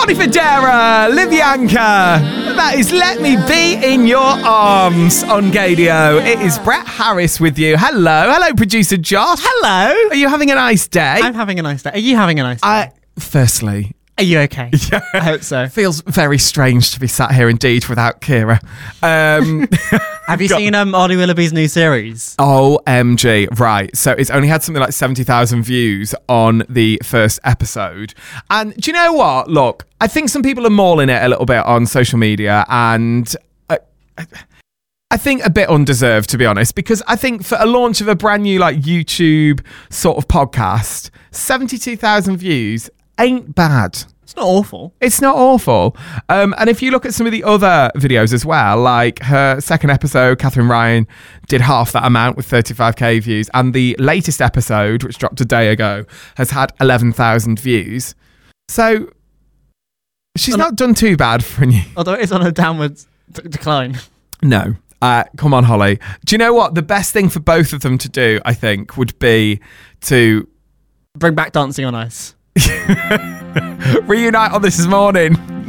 Ronnie Federa, Livyanka. That is Let Me Be In Your Arms on Gadio. It is Brett Harris with you. Hello, producer Josh. Hello. Are you having a nice day? I'm having a nice day. Are you having a nice day? Firstly, are you okay? Yeah. I hope so. Feels very strange to be sat here indeed without Kira. Have you seen Ollie Willoughby's new series? OMG. Right. So it's only had something like 70,000 views on the first episode. And do you know what? Look, I think some people are mauling it a little bit on social media, and I think a bit undeserved, to be honest, because I think for a launch of a brand new like YouTube sort of podcast, 72,000 views ain't bad. It's not awful. It's not awful. And if you look at some of the other videos as well, like her second episode, Catherine Ryan, did half that amount with 35k views. And the latest episode, which dropped a day ago, has had 11,000 views. So she's not done too bad for you. Although it is on a downward decline. No. Come on, Holly. Do you know what? The best thing for both of them to do, I think, would be to bring back Dancing on Ice. Reunite on This Morning.